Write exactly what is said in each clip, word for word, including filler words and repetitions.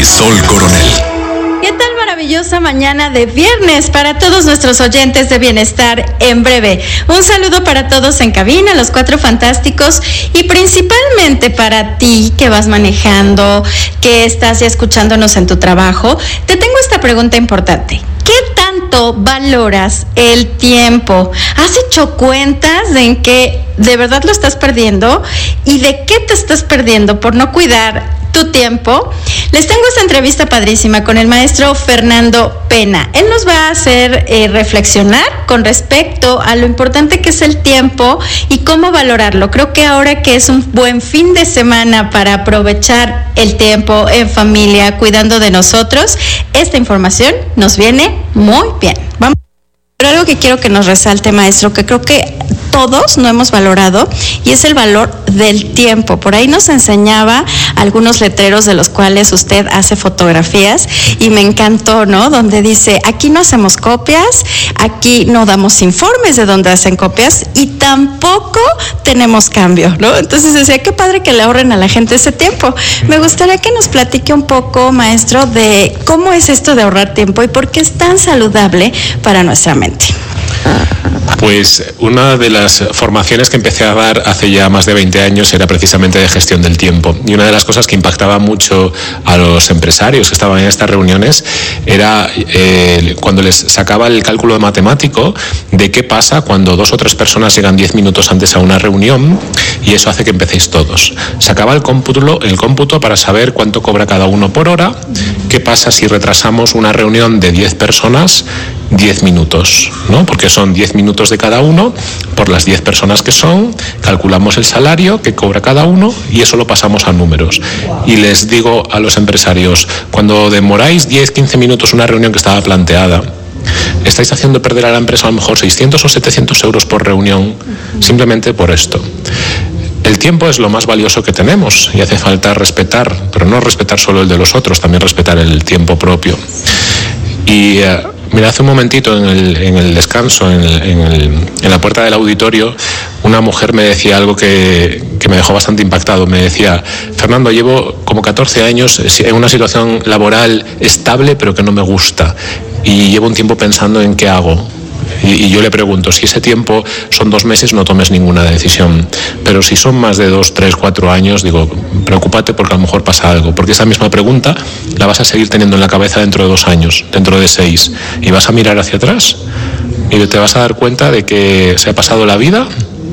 Marisol Coronel. ¿Qué tal maravillosa mañana de viernes para todos nuestros oyentes de Bienestar en Breve? Un saludo para todos en cabina, los cuatro fantásticos, y principalmente para ti que vas manejando, que estás ya escuchándonos en tu trabajo. Te tengo esta pregunta importante. ¿Qué tanto valoras el tiempo? ¿Has hecho cuentas de en qué de verdad lo estás perdiendo y de qué te estás perdiendo por no cuidar tu tiempo? Les tengo esta entrevista padrísima con el maestro Fernando Pena. Él nos va a hacer eh, reflexionar con respecto a lo importante que es el tiempo y cómo valorarlo. Creo que ahora que es un buen fin de semana para aprovechar el tiempo en familia, cuidando de nosotros, esta información nos viene muy bien. Vamos. Pero algo que quiero que nos resalte, maestro, que creo que todos no hemos valorado, y es el valor del tiempo. Por ahí nos enseñaba algunos letreros de los cuales usted hace fotografías y me encantó, ¿no? Donde dice, aquí no hacemos copias, aquí no damos informes de dónde hacen copias y tampoco tenemos cambio, ¿no? Entonces decía, qué padre que le ahorren a la gente ese tiempo. Me gustaría que nos platique un poco, maestro, de cómo es esto de ahorrar tiempo y por qué es tan saludable para nuestra mente. Pues una de las formaciones que empecé a dar hace ya más de veinte años era precisamente de gestión del tiempo. Y una de las cosas que impactaba mucho a los empresarios que estaban en estas reuniones era eh, cuando les sacaba el cálculo matemático de qué pasa cuando dos o tres personas llegan diez minutos antes a una reunión y eso hace que empecéis todos. Sacaba el cómputo, el cómputo para saber cuánto cobra cada uno por hora, qué pasa si retrasamos una reunión de diez personas diez minutos, ¿no? Porque son diez minutos de cada uno por las diez personas que son, calculamos el salario que cobra cada uno y eso lo pasamos a números. Y les digo a los empresarios, cuando demoráis diez a quince minutos una reunión que estaba planteada, estáis haciendo perder a la empresa a lo mejor seiscientos o setecientos euros por reunión, simplemente por esto. El tiempo es lo más valioso que tenemos y hace falta respetar, pero no respetar solo el de los otros, también respetar el tiempo propio. Y uh, mira, hace un momentito en el, en el descanso, en, el, en, el, en la puerta del auditorio, una mujer me decía algo que, que me dejó bastante impactado. Me decía, Fernando, llevo como catorce años en una situación laboral estable, pero que no me gusta. Y llevo un tiempo pensando en qué hago. Y, y yo le pregunto, si ese tiempo son dos meses, no tomes ninguna decisión. Pero si son más de dos, tres, cuatro años, digo, preocúpate porque a lo mejor pasa algo. Porque esa misma pregunta la vas a seguir teniendo en la cabeza dentro de dos años, dentro de seis. Y vas a mirar hacia atrás y te vas a dar cuenta de que se ha pasado la vida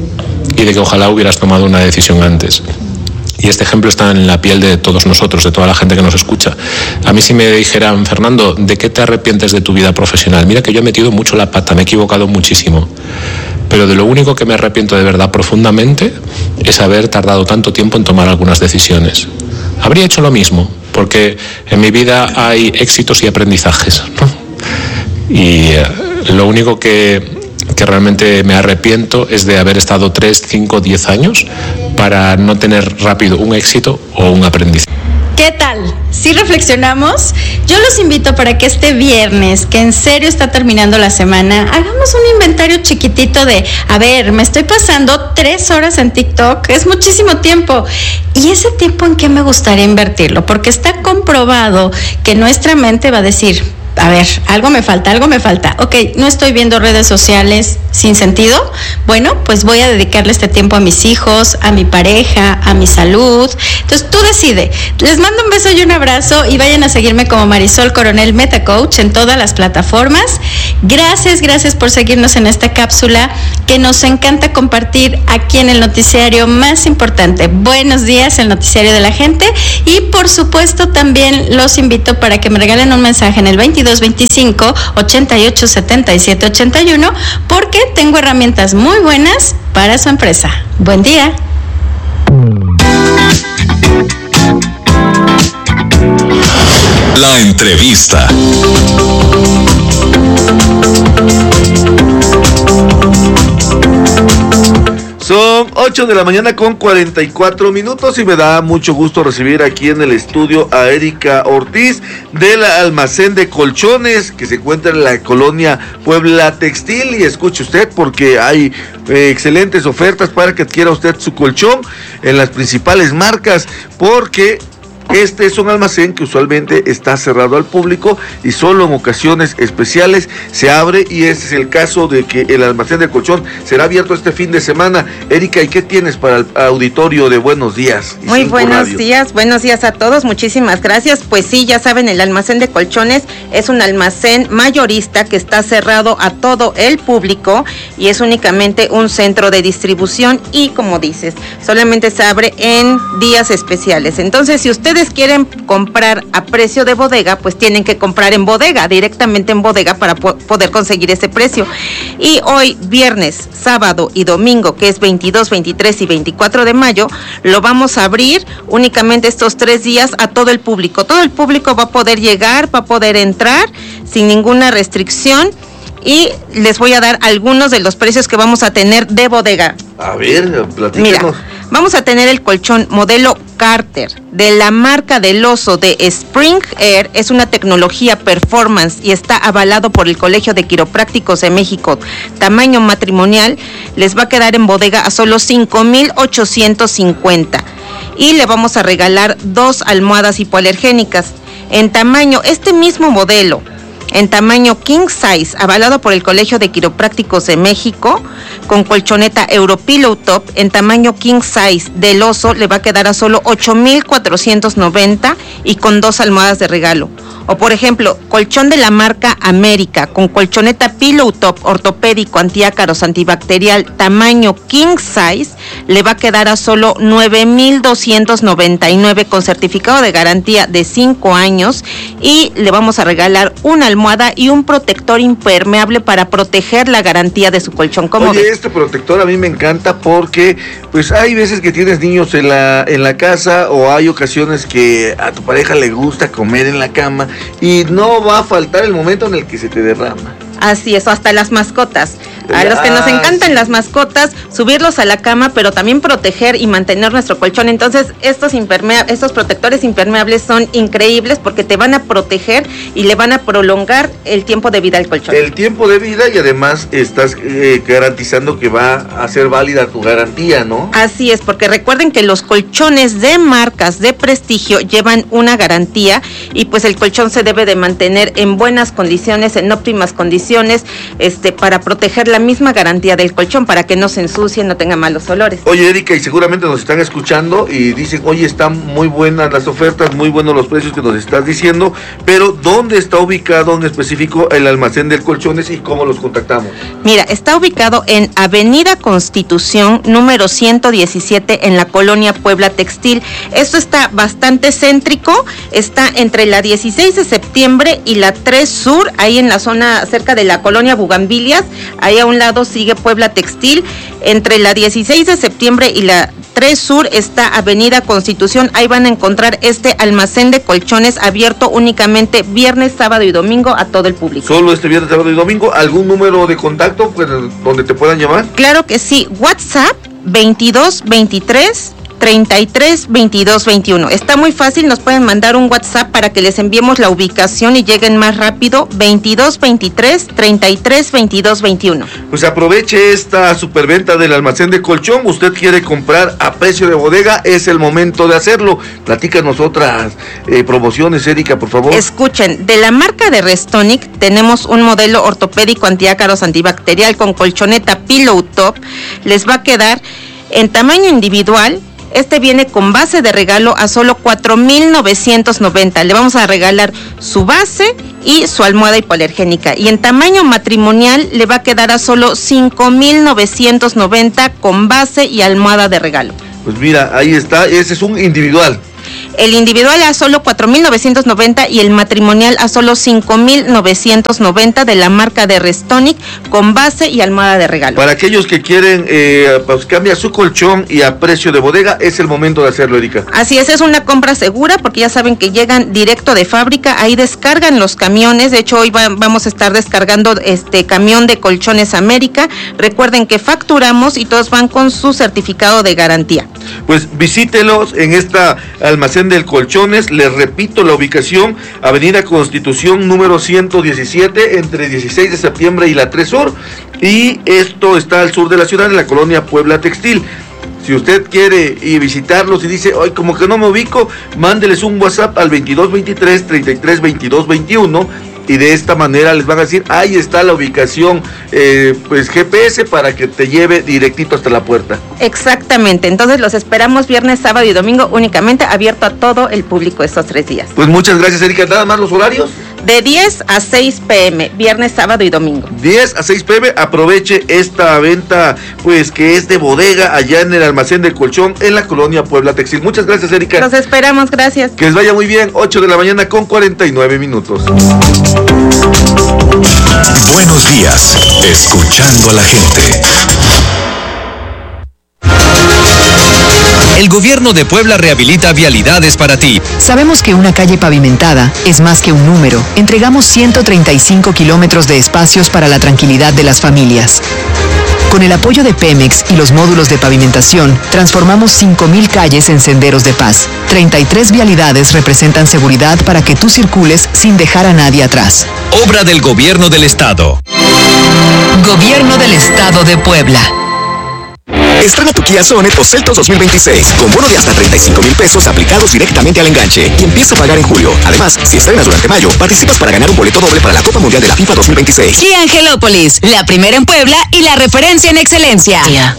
y de que ojalá hubieras tomado una decisión antes. Y este ejemplo está en la piel de todos nosotros, de toda la gente que nos escucha. A mí si me dijeran, Fernando, ¿de qué te arrepientes de tu vida profesional? Mira que yo he metido mucho la pata, me he equivocado muchísimo. Pero de lo único que me arrepiento de verdad profundamente es haber tardado tanto tiempo en tomar algunas decisiones. Habría hecho lo mismo, porque en mi vida hay éxitos y aprendizajes, ¿no? Y eh, lo único que... que realmente me arrepiento es de haber estado tres, cinco, diez años para no tener rápido un éxito o un aprendizaje. ¿Qué tal? ¿Sí reflexionamos? Yo los invito para que este viernes, que en serio está terminando la semana, hagamos un inventario chiquitito de, a ver, me estoy pasando tres horas en TikTok, es muchísimo tiempo. ¿Y ese tiempo en qué me gustaría invertirlo? Porque está comprobado que nuestra mente va a decir, a ver, algo me falta, algo me falta. Ok, no estoy viendo redes sociales sin sentido. Bueno, pues voy a dedicarle este tiempo a mis hijos, a mi pareja, a mi salud. Entonces tú decide. Les mando un beso y un abrazo y vayan a seguirme como Marisol Coronel Meta Coach en todas las plataformas. Gracias, gracias por seguirnos en esta cápsula que nos encanta compartir aquí en el noticiario más importante. Buenos días, el noticiario de la gente. Y por supuesto también los invito para que me regalen un mensaje en el veintidós veinticinco ochenta y ocho setenta y siete ochenta y uno porque tengo herramientas muy buenas para su empresa. Buen día. La entrevista. Son ocho de la mañana con cuarenta y cuatro minutos y me da mucho gusto recibir aquí en el estudio a Erika Ortiz del almacén de colchones que se encuentra en la colonia Puebla Textil. Y escuche usted porque hay eh, excelentes ofertas para que adquiera usted su colchón en las principales marcas, porque Este es un almacén que usualmente está cerrado al público y solo en ocasiones especiales se abre, y ese es el caso de que el almacén de colchón será abierto este fin de semana. Erika, ¿y qué tienes para el auditorio de Buenos Días? Muy buenos Radio? días, buenos días a todos, muchísimas gracias. Pues sí, ya saben, el almacén de colchones es un almacén mayorista que está cerrado a todo el público y es únicamente un centro de distribución y, como dices, solamente se abre en días especiales. Entonces, si ustedes quieren comprar a precio de bodega, pues tienen que comprar en bodega, directamente en bodega, para po- poder conseguir ese precio. Y hoy, viernes, sábado y domingo, que es veintidós, veintitrés y veinticuatro de mayo, lo vamos a abrir únicamente estos tres días a todo el público. Todo el público va a poder llegar, va a poder entrar sin ninguna restricción, y les voy a dar algunos de los precios que vamos a tener de bodega. A ver, platícanos. Mira, vamos a tener el colchón modelo Carter de la marca del oso de Spring Air. Es una tecnología performance y está avalado por el Colegio de Quiroprácticos de México. Tamaño matrimonial, les va a quedar en bodega a solo cinco mil ochocientos cincuenta. Y le vamos a regalar dos almohadas hipoalergénicas en tamaño, este mismo modelo, en tamaño king size, avalado por el Colegio de Quiroprácticos de México, con colchoneta Europillow Top en tamaño king size del oso, le va a quedar a solo ocho mil cuatrocientos noventa y con dos almohadas de regalo. O por ejemplo, colchón de la marca América con colchoneta Pillow Top ortopédico, antiácaros, antibacterial, tamaño king size, le va a quedar a solo nueve mil doscientos noventa y nueve con certificado de garantía de cinco años, y le vamos a regalar una almohada y un protector impermeable para proteger la garantía de su colchón. ¿Cómo Oye, ves? Este protector a mí me encanta porque pues hay veces que tienes niños en la, en la casa, o hay ocasiones que a tu pareja le gusta comer en la cama y no va a faltar el momento en el que se te derrama. Así es, hasta las mascotas. A los que nos encantan las mascotas, subirlos a la cama, pero también proteger y mantener nuestro colchón. Entonces, estos impermea- estos protectores impermeables son increíbles porque te van a proteger y le van a prolongar el tiempo de vida al colchón. El tiempo de vida, y además estás eh, garantizando que va a ser válida tu garantía, ¿no? Así es, porque recuerden que los colchones de marcas de prestigio llevan una garantía, y pues el colchón se debe de mantener en buenas condiciones, en óptimas condiciones, este, para proteger la misma garantía del colchón, para que no se ensucie, no tenga malos olores. Oye, Erika, y seguramente nos están escuchando y dicen, oye, están muy buenas las ofertas, muy buenos los precios que nos estás diciendo, pero ¿dónde está ubicado en específico el almacén de colchones y cómo los contactamos? Mira, está ubicado en Avenida Constitución, número ciento diecisiete, en la colonia Puebla Textil. Esto está bastante céntrico, está entre la dieciséis de septiembre y la tres Sur, ahí en la zona cerca de la colonia Bugambilias. Ahí a un lado sigue Puebla Textil. Entre la dieciséis de septiembre y la tres Sur está Avenida Constitución. Ahí van a encontrar este almacén de colchones abierto únicamente viernes, sábado y domingo a todo el público. Solo este viernes, sábado y domingo. ¿Algún número de contacto pues, donde te puedan llamar? Claro que sí. WhatsApp veintidós veintitrés treinta y tres veintidós veintiuno. Está muy fácil, nos pueden mandar un WhatsApp para que les enviemos la ubicación y lleguen más rápido. veintidós veintitrés treinta y tres veintidós veintiuno. Pues aproveche esta superventa del almacén de colchón. Usted quiere comprar a precio de bodega, es el momento de hacerlo. Platícanos otras eh, promociones, Erika, por favor. Escuchen, de la marca de Restonic tenemos un modelo ortopédico, antiácaros, antibacterial con colchoneta Pillow Top. Les va a quedar en tamaño individual. Este viene con base de regalo a solo cuatro mil novecientos noventa. Le vamos a regalar su base y su almohada hipoalergénica. Y en tamaño matrimonial le va a quedar a solo cinco mil novecientos noventa con base y almohada de regalo. Pues mira, ahí está, ese es un individual. El individual a solo cuatro mil novecientos noventa y el matrimonial a solo cinco mil novecientos noventa de la marca de Restonic con base y almohada de regalo. Para aquellos que quieren eh, pues cambiar su colchón y a precio de bodega, es el momento de hacerlo, Erika. Así es, es una compra segura porque ya saben que llegan directo de fábrica, ahí descargan los camiones. De hecho, hoy va, vamos a estar descargando este camión de Colchones América. Recuerden que facturamos y todos van con su certificado de garantía. Pues visítelos en esta almacén del Colchones. Les repito la ubicación: Avenida Constitución número ciento diecisiete, entre dieciséis de septiembre y la tres Sur, y esto está al sur de la ciudad, en la colonia Puebla Textil. Si usted quiere ir visitarlos y dice, hoy como que no me ubico, mándeles un WhatsApp al veintidós veintitrés treinta y tres veintidós veintiuno y de esta manera les van a decir, ahí está la ubicación, eh, pues G P S para que te lleve directito hasta la puerta. Exactamente, entonces los esperamos viernes, sábado y domingo, únicamente abierto a todo el público estos tres días. Pues muchas gracias, Erika. ¿Nada más los horarios? De diez a seis pm, viernes, sábado y domingo. diez a seis pm, aproveche esta venta, pues que es de bodega allá en el almacén del colchón en la colonia Puebla Textil. Muchas gracias, Erika. Los esperamos, gracias. Que les vaya muy bien, ocho de la mañana con cuarenta y nueve minutos. Buenos días, escuchando a la gente. El gobierno de Puebla rehabilita vialidades para ti. Sabemos que una calle pavimentada es más que un número. Entregamos ciento treinta y cinco kilómetros de espacios para la tranquilidad de las familias. Con el apoyo de Pemex y los módulos de pavimentación, transformamos cinco mil calles en senderos de paz. treinta y tres vialidades representan seguridad para que tú circules sin dejar a nadie atrás. Obra del Gobierno del Estado. Gobierno del Estado de Puebla. Estrena tu Kia Sonet o Seltos dos mil veintiséis con bono de hasta treinta y cinco mil pesos aplicados directamente al enganche y empieza a pagar en julio. Además, si estrenas durante mayo, participas para ganar un boleto doble para la Copa Mundial de la FIFA dos mil veintiséis. Kia Angelópolis, la primera en Puebla y la referencia en excelencia. Kia.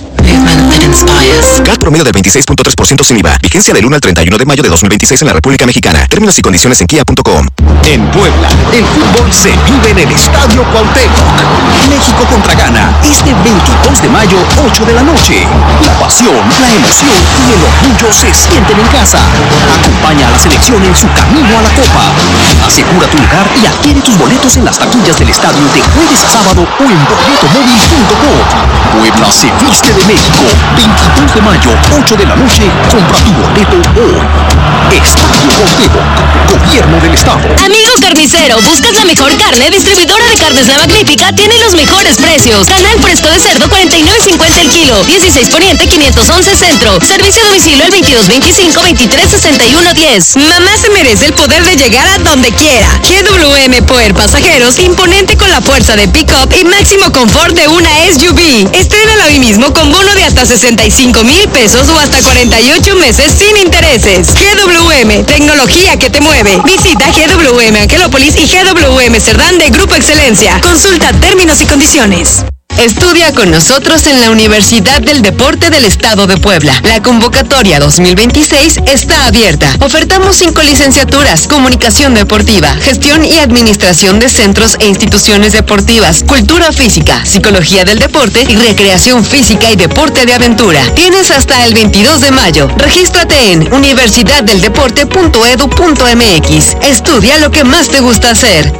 C A T promedio del veintiséis punto tres por ciento sin I V A. Vigencia del uno al treinta y uno de mayo de dos mil veintiséis en la República Mexicana. Términos y condiciones en kia punto com. En Puebla, el fútbol se vive en el Estadio Cuauhtémoc. México contra Ghana, este veintidós de mayo, ocho de la noche. La pasión, la emoción y el orgullo se sienten en casa. Acompaña a la selección en su camino a la Copa. Asegura tu lugar y adquiere tus boletos en las taquillas del estadio de jueves a sábado o en boleto móvil punto com. Puebla se viste de México, veintidós de mayo, ocho de la noche, compra tu boleto hoy. Estadio Cuauhtémoc, Gobierno del Estado. Amigo carnicero, ¿buscas la mejor carne? Distribuidora de Carnes La Magnífica tiene los mejores precios. Canal fresco de cerdo cuarenta y nueve cincuenta el kilo, dieciséis Poniente quinientos once Centro. Servicio a domicilio al veintidós veinticinco veintitrés sesenta y uno diez. Mamá se merece el poder de llegar a donde quiera. G W M Power Pasajeros, imponente con la fuerza de pick-up y máximo confort de una S U V. Estrénala hoy mismo con bono de hasta sesenta y cinco mil pesos o hasta cuarenta y ocho meses sin intereses. G W M, tecnología que te mueve. Visita G W M Angelópolis y G W M Cerdán de Grupo Excelencia. Consulta términos y condiciones. Estudia con nosotros en la Universidad del Deporte del Estado de Puebla. La convocatoria dos mil veintiséis está abierta. Ofertamos cinco licenciaturas: Comunicación Deportiva, Gestión y Administración de Centros e Instituciones Deportivas, Cultura Física, Psicología del Deporte y Recreación Física y Deporte de Aventura. Tienes hasta el veintidós de mayo. Regístrate en universidad del deporte punto edu punto m x. Estudia lo que más te gusta hacer.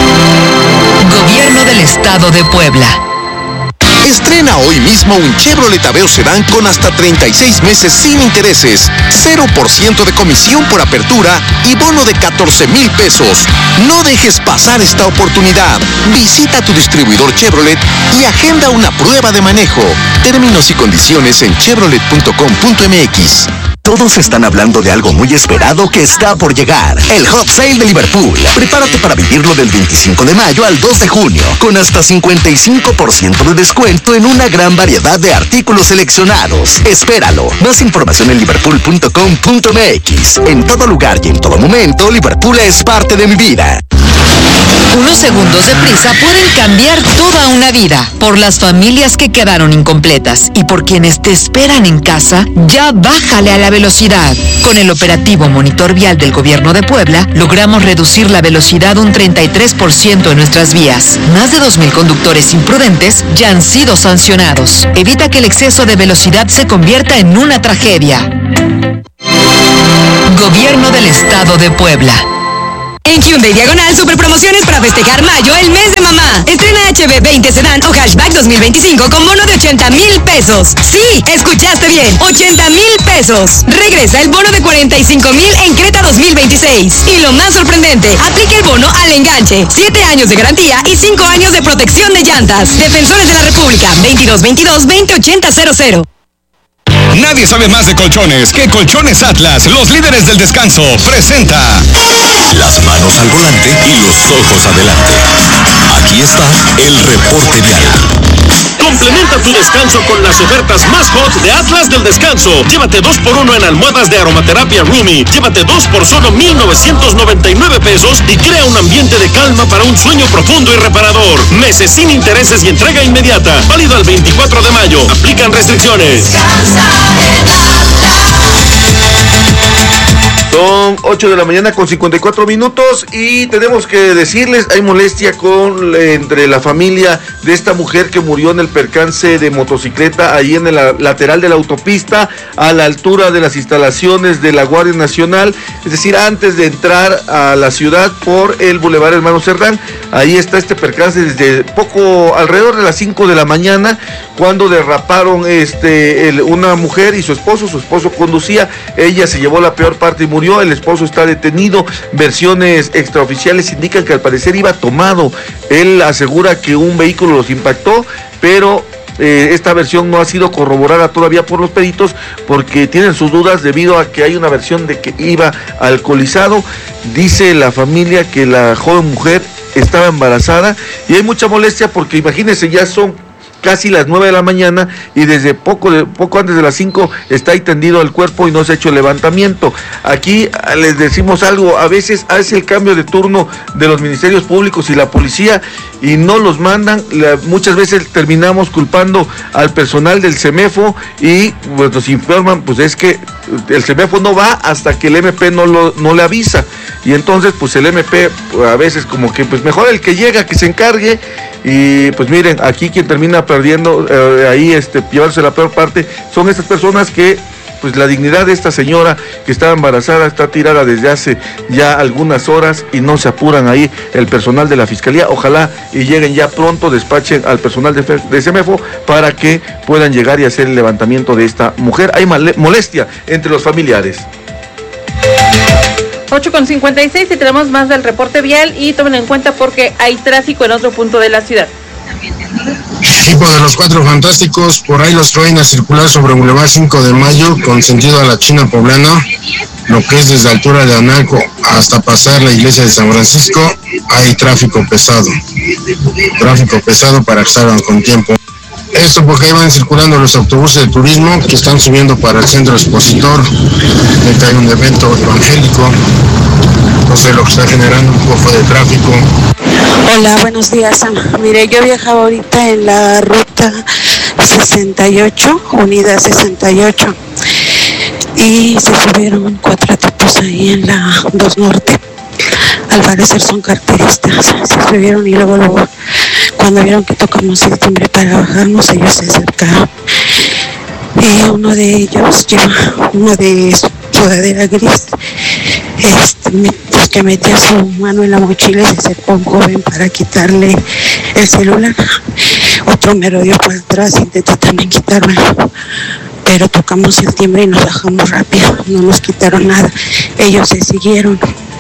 Gobierno del Estado de Puebla. Estrena hoy mismo un Chevrolet Aveo Sedán con hasta treinta y seis meses sin intereses, cero por ciento de comisión por apertura y bono de catorce mil pesos. No dejes pasar esta oportunidad. Visita tu distribuidor Chevrolet y agenda una prueba de manejo. Términos y condiciones en chevrolet punto com punto m x. Todos están hablando de algo muy esperado que está por llegar. El Hot Sale de Liverpool. Prepárate para vivirlo del veinticinco de mayo al dos de junio, con hasta cincuenta y cinco por ciento de descuento en una gran variedad de artículos seleccionados. Espéralo. Más información en liverpool punto com punto m x. En todo lugar y en todo momento, Liverpool es parte de mi vida. Unos segundos de prisa pueden cambiar toda una vida. Por las familias que quedaron incompletas y por quienes te esperan en casa, ya bájale a la velocidad. Con el operativo Monitor Vial del Gobierno de Puebla, logramos reducir la velocidad un treinta y tres por ciento en nuestras vías. Más de dos mil conductores imprudentes ya han sido sancionados. Evita que el exceso de velocidad se convierta en una tragedia. Gobierno del Estado de Puebla. En Hyundai Diagonal, super promociones para festejar mayo, el mes de mamá. Estrena H B veinte Sedán o Hatchback dos mil veinticinco con bono de ochenta mil pesos. Sí, escuchaste bien, ochenta mil pesos. Regresa el bono de cuarenta y cinco mil en Creta dos mil veintiséis. Y lo más sorprendente, aplica el bono al enganche. siete años de garantía y cinco años de protección de llantas. Defensores de la República, veintidós veintidós veinte ochenta cero cero. Nadie sabe más de colchones que Colchones Atlas, los líderes del descanso. Presenta Las manos manos al volante y los ojos adelante. Aquí está el reporte vial. Complementa tu descanso con las ofertas más hot de Atlas del Descanso. Llévate dos por uno en almohadas de aromaterapia Rumi. Llévate dos por solo mil novecientos noventa y nueve pesos y crea un ambiente de calma para un sueño profundo y reparador. Meses sin intereses y entrega inmediata. Válido al veinticuatro de mayo. Aplican restricciones. Son ocho de la mañana con cincuenta y cuatro minutos y tenemos que decirles, hay molestia con entre la familia de esta mujer que murió en el percance de motocicleta ahí en el lateral de la autopista a la altura de las instalaciones de la Guardia Nacional, es decir, antes de entrar a la ciudad por el Boulevard Hermano Cerdán. Ahí está este percance desde poco, alrededor de las cinco de la mañana, cuando derraparon este el, una mujer y su esposo, su esposo conducía, ella se llevó la peor parte y murió. El esposo está detenido. Versiones extraoficiales indican que al parecer iba tomado. Él asegura que un vehículo los impactó, pero eh, esta versión no ha sido corroborada todavía por los peritos porque tienen sus dudas debido a que hay una versión de que iba alcoholizado. Dice la familia que la joven mujer estaba embarazada y hay mucha molestia porque imagínense, ya son casi las nueve de la mañana y desde poco de, poco antes de las cinco está ahí tendido el cuerpo y no se ha hecho el levantamiento. Aquí les decimos algo, a veces hace el cambio de turno de los ministerios públicos y la policía y no los mandan, la, muchas veces terminamos culpando al personal del CEMEFO y pues nos informan, pues es que el CEMEFO no va hasta que el M P no, lo, no le avisa y entonces pues el M P pues, a veces como que pues mejor el que llega que se encargue. Y pues miren, aquí quien termina perdiendo, eh, ahí este, llevarse la peor parte, son estas personas que, pues la dignidad de esta señora que estaba embarazada está tirada desde hace ya algunas horas y no se apuran ahí el personal de la fiscalía. Ojalá y lleguen ya pronto, despachen al personal de, de CEMEFO para que puedan llegar y hacer el levantamiento de esta mujer. Hay molestia entre los familiares. ocho con cincuenta y seis y tenemos más del reporte vial y tomen en cuenta porque hay tráfico en otro punto de la ciudad. Equipo de los Cuatro Fantásticos, por ahí los traen a circular sobre Boulevard cinco de mayo con sentido a la China Poblana, lo que es desde la altura de Analco hasta pasar la iglesia de San Francisco, hay tráfico pesado, tráfico pesado para que salgan con tiempo. Esto porque ahí van circulando los autobuses de turismo que están subiendo para el centro expositor, de que hay un evento evangélico, entonces lo que está generando un poco de tráfico. Hola, buenos días. Mire, yo viajaba ahorita en la ruta sesenta y ocho, unidad sesenta y ocho, y se subieron cuatro tipos ahí en la dos Norte. Al parecer son carteristas, se subieron y luego, luego cuando vieron que tocamos el timbre para bajarnos, ellos se acercaron. Y uno de ellos lleva uno de sudadera gris, este, pues que metía su mano en la mochila y se acercó a un joven para quitarle el celular. Otro me rodeó por atrás, intentó también quitármelo, pero tocamos el timbre y nos bajamos rápido, no nos quitaron nada. Ellos se siguieron,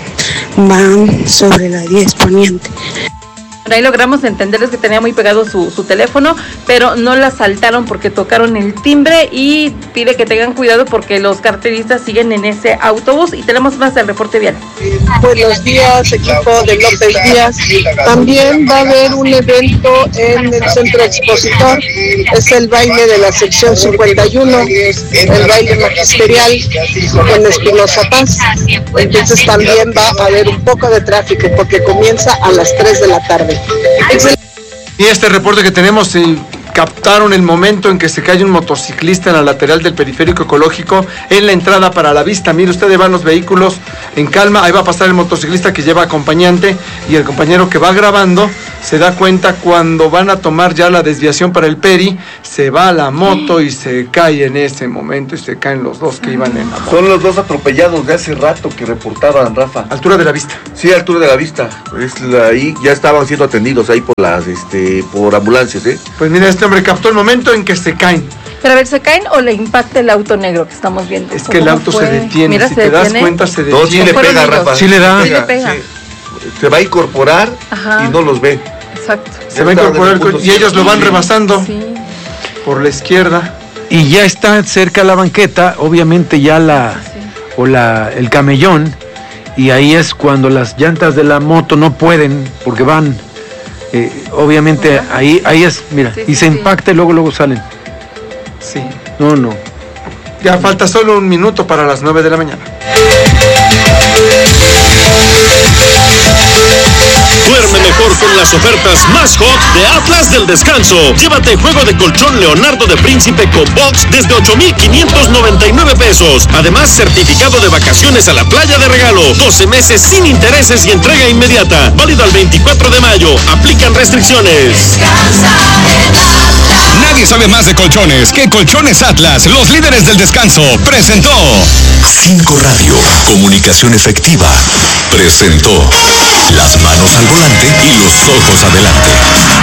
van sobre la diez Poniente. Ahí logramos entenderles que tenía muy pegado su, su teléfono, pero no la asaltaron porque tocaron el timbre y pide que tengan cuidado porque los carteristas siguen en ese autobús y tenemos más del reporte vial. Buenos días, equipo de López Díaz. También va a haber un evento en el centro expositor, es el baile de la sección cincuenta y uno, el baile magisterial en Espinosa Paz. Entonces también va a haber un poco de tráfico porque comienza a las tres de la tarde. Y este reporte que tenemos, eh, captaron el momento en que se cae un motociclista en la lateral del periférico ecológico en la entrada para la vista. Mire, ustedes van los vehículos en calma, ahí va a pasar el motociclista que lleva acompañante y el compañero que va grabando se da cuenta cuando van a tomar ya la desviación para el peri, se va a la moto y se cae en ese momento y se caen los dos que iban en la moto. Son los dos atropellados de hace rato que reportaban, Rafa. Altura de la vista. Sí, altura de la vista. Es la, ahí ya estaban siendo atendidos ahí por las, este, por ambulancias, ¿eh? Pues mira, este hombre captó el momento en que se caen. Pero a ver, ¿se caen o le impacta el auto negro que estamos viendo? Es que el auto fue? se detiene, Mira, si se te detiene. das cuenta se detiene. No, sí le pega, Rafa. Sí le da. Sí le pega. Sí. Se va a incorporar. Ajá. Y no los ve. Exacto. Se va a incorporar y ellos lo van rebasando sí. por la izquierda. Y ya está cerca la banqueta, obviamente ya la, sí. o la, el camellón, y ahí es cuando las llantas de la moto no pueden, porque van, eh, obviamente ahí, ahí es, mira, sí, y se sí, impacta y luego, luego salen. Sí. No, no. Ya falta solo un minuto para las nueve de la mañana. Duerme mejor con las ofertas más hot de Atlas del Descanso. Llévate juego de colchón Leonardo de Príncipe con box desde ocho mil quinientos noventa y nueve pesos. Además, certificado de vacaciones a la playa de regalo. doce meses sin intereses y entrega inmediata. Válido al veinticuatro de mayo. Aplican restricciones. Nadie sabe más de colchones que Colchones Atlas, los líderes del descanso. Presentó Cinco Radio, comunicación efectiva. Presentó las manos al volante y los ojos adelante.